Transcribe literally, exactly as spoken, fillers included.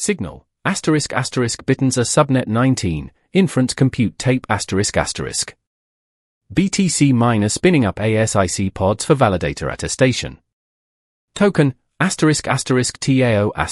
Signal, asterisk asterisk Bittenser subnet nineteen, inference compute tape asterisk asterisk. B T C miner spinning up A S I C pods for validator attestation. Token, asterisk asterisk T A O